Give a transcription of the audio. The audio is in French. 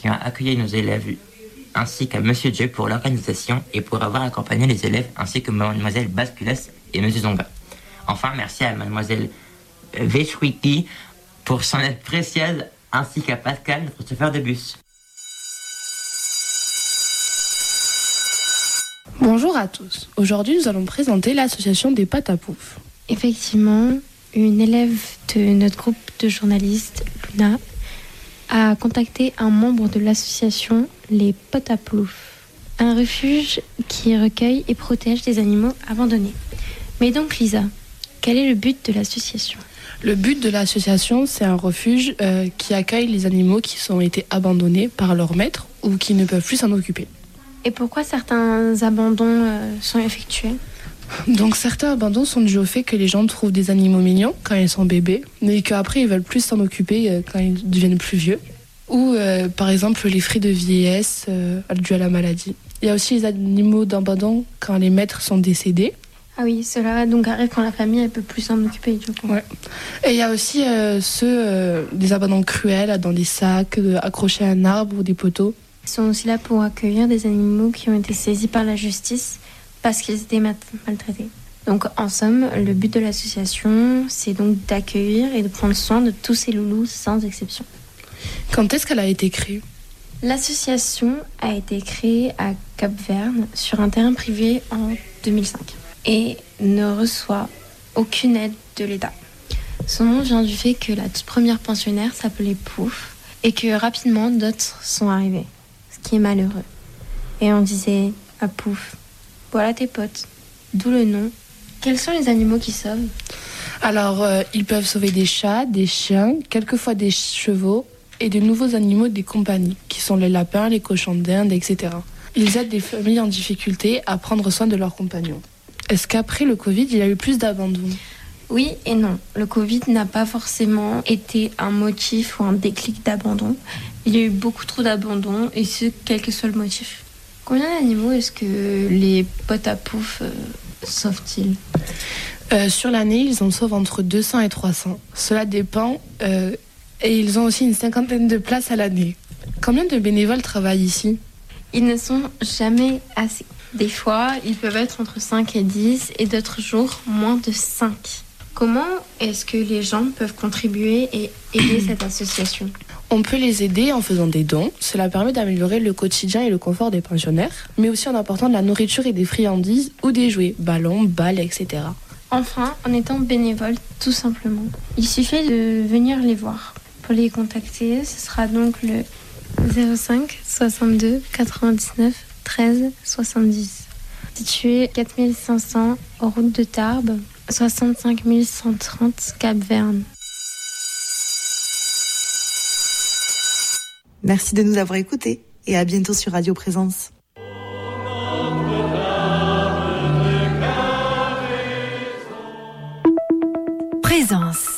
tient à accueillir nos élèves ainsi qu'à Monsieur Dieu pour l'organisation et pour avoir accompagné les élèves ainsi que Mademoiselle Basculas et Monsieur Zonga. Enfin, merci à Mademoiselle Vechwiki pour son aide précieuse ainsi qu'à Pascal, notre chauffeur de bus. Bonjour à tous. Aujourd'hui, nous allons présenter l'association des pâtes à pouf. Effectivement, une élève de notre groupe de journalistes, Luna, a contacté un membre de l'association Les Potes à Plouf, un refuge qui recueille et protège des animaux abandonnés. Mais donc Lisa, quel est le but de l'association ? Le but de l'association, c'est un refuge qui accueille les animaux qui ont été abandonnés par leur maître ou qui ne peuvent plus s'en occuper. Et pourquoi certains abandons sont effectués ? Donc certains abandons sont dus au fait que les gens trouvent des animaux mignons quand ils sont bébés, mais qu'après ils veulent plus s'en occuper quand ils deviennent plus vieux. Ou par exemple les frais de vieillesse dus à la maladie. Il y a aussi les animaux d'abandon quand les maîtres sont décédés. Ah oui, cela donc arrive quand la famille ne peut plus s'en occuper du coup. Ouais. Et il y a aussi des abandons cruels dans des sacs, accrochés à un arbre ou des poteaux. Ils sont aussi là pour accueillir des animaux qui ont été saisis par la justice parce qu'ils étaient maltraités. Donc en somme, le but de l'association, c'est donc d'accueillir et de prendre soin de tous ces loulous sans exception. Quand est-ce qu'elle a été créée ? L'association a été créée à Cap-Verne sur un terrain privé en 2005 et ne reçoit aucune aide de l'État. Son nom vient du fait que la toute première pensionnaire s'appelait Pouf et que rapidement d'autres sont arrivés, ce qui est malheureux. Et on disait à Pouf, voilà tes potes, d'où le nom. Quels sont les animaux qui sauvent ? Alors, ils peuvent sauver des chats, des chiens, quelquefois des chevaux et de nouveaux animaux des compagnies, qui sont les lapins, les cochons d'Inde, etc. Ils aident des familles en difficulté à prendre soin de leurs compagnons. Est-ce qu'après le Covid, il y a eu plus d'abandon ? Oui et non. Le Covid n'a pas forcément été un motif ou un déclic d'abandon. Il y a eu beaucoup trop d'abandon, et ce, quel que soit le motif. Combien d'animaux est-ce que les potes à pouf sauvent-ils ? Sur l'année, ils en sauvent entre 200 et 300. Cela dépend, et ils ont aussi une 50aine de places à l'année. Combien de bénévoles travaillent ici ? Ils ne sont jamais assez. Des fois, ils peuvent être entre 5 et 10, et d'autres jours, moins de 5. Comment est-ce que les gens peuvent contribuer et aider cette association ? On peut les aider en faisant des dons. Cela permet d'améliorer le quotidien et le confort des pensionnaires, mais aussi en apportant de la nourriture et des friandises ou des jouets, ballons, balles, etc. Enfin, en étant bénévole, tout simplement. Il suffit de venir les voir. Pour les contacter, ce sera donc le 05 62 99 13 70. Situé 4500 route de Tarbes, 65 130 Cap-Verne. Merci de nous avoir écoutés et à bientôt sur Radio Présence. Présence.